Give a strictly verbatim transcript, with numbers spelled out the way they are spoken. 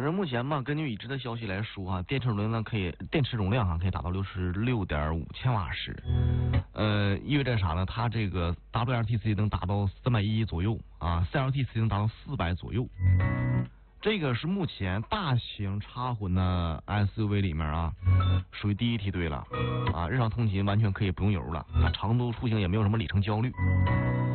这目前嘛，根据已知的消息来说啊，电池容量呢可以，电池容量哈、啊、可以达到六十六点五千瓦时，呃，意味着啥呢？它这个 W L T C 能达到三百一左右啊 ，C L T C 能达到四百左右。这个是目前大型插混的 S U V 里面啊，属于第一梯队了啊，日常通勤完全可以不用油了，啊，长途出行也没有什么里程焦虑。